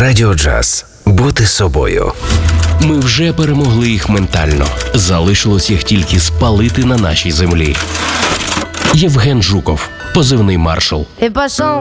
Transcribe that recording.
Радіо Джаз. Бути собою. Ми вже перемогли їх ментально. Залишилось їх тільки спалити на нашій землі. Євген Жуков, позивний маршал.